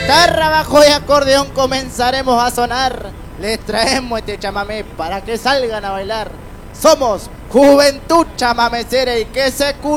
guitarra, bajo y acordeón comenzaremos a sonar. Les traemos este chamamé para que salgan a bailar. Somos Juventud Chamamecera y que se escuche.